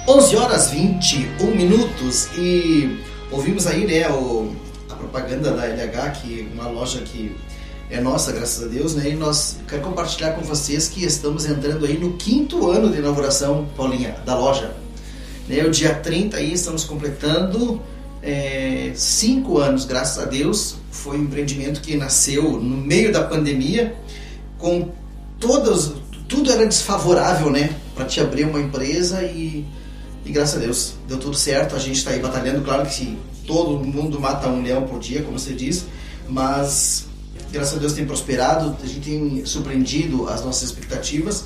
11 horas 21 minutos e ouvimos aí, né, a propaganda da LH, que é uma loja que é nossa, graças a Deus, né, e nós quero compartilhar com vocês que estamos entrando aí no 5º ano de inauguração, Paulinha, da loja. Né, o dia 30 aí estamos completando 5 anos, graças a Deus. Foi um empreendimento que nasceu no meio da pandemia, com tudo era desfavorável, né, para te abrir uma empresa e graças a Deus deu tudo certo. A gente está aí batalhando, claro que todo mundo mata um leão por dia, como você diz, mas graças a Deus tem prosperado, a gente tem surpreendido as nossas expectativas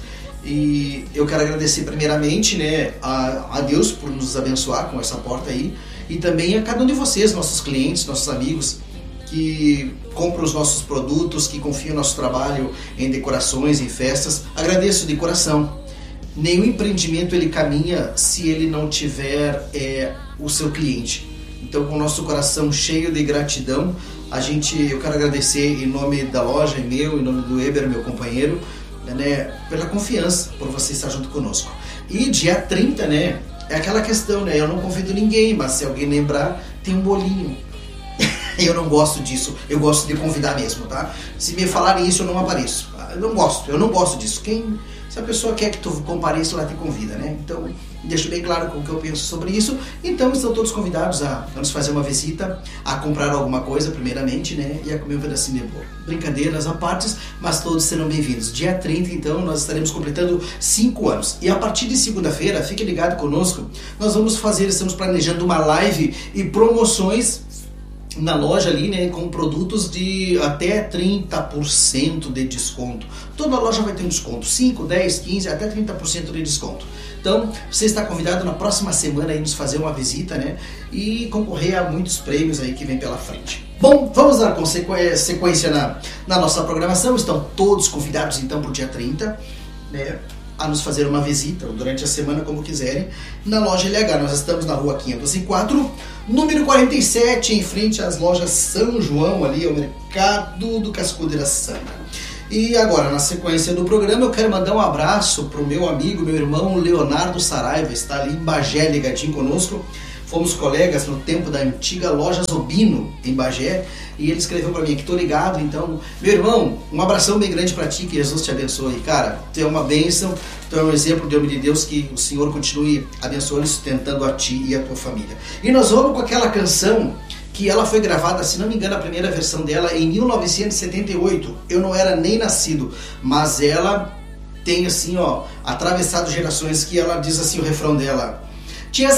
e eu quero agradecer primeiramente, né, a Deus por nos abençoar com essa porta aí e também a cada um de vocês, nossos clientes, nossos amigos que compram os nossos produtos, que confiam no nosso trabalho em decorações, em festas. Agradeço de coração. Nenhum empreendimento ele caminha se ele não tiver o seu cliente. Então, com o nosso coração cheio de gratidão, eu quero agradecer em nome da loja, em nome do Eber, meu companheiro, né, pela confiança, por você estar junto conosco. E dia 30, né, é aquela questão, né, eu não convido ninguém, mas se alguém lembrar, tem um bolinho. Eu não gosto disso, eu gosto de convidar mesmo, tá? Se me falarem isso, eu não apareço. Eu não gosto disso. Se a pessoa quer que tu compareça, ela te convida, né? Então, deixo bem claro o que eu penso sobre isso. Então, estão todos convidados a nos fazer uma visita, a comprar alguma coisa, primeiramente, né? E a comer um pedacinho de bolo. Brincadeiras à parte, mas todos serão bem-vindos. Dia 30, então, nós estaremos completando 5 anos. E a partir de segunda-feira, fique ligado conosco, estamos planejando uma live e promoções na loja ali, né, com produtos de até 30% de desconto. Toda loja vai ter um desconto, 5, 10, 15, até 30% de desconto. Então, você está convidado na próxima semana aí nos fazer uma visita, né, e concorrer a muitos prêmios aí que vem pela frente. Bom, vamos dar sequência na nossa programação. Estão todos convidados então para o dia 30, né, a nos fazer uma visita durante a semana, como quiserem, na loja LH. Nós estamos na rua 504, número 47, em frente às lojas São João, ali ao mercado do Cascudo da Santa. E agora, na sequência do programa, eu quero mandar um abraço para o meu amigo, meu irmão Leonardo Saraiva, está ali em Bagé, ligadinho conosco. Fomos colegas no tempo da antiga loja Zobino, em Bagé, e ele escreveu para mim que tô ligado. Então, meu irmão, um abração bem grande para ti, que Jesus te abençoe. Cara, tu é uma bênção, tu é um exemplo de homem de Deus, que o Senhor continue abençoando e sustentando a ti e a tua família. E nós vamos com aquela canção que ela foi gravada, se não me engano, a primeira versão dela em 1978. Eu não era nem nascido, mas ela tem assim, ó, atravessado gerações, que ela diz assim, o refrão dela: Tia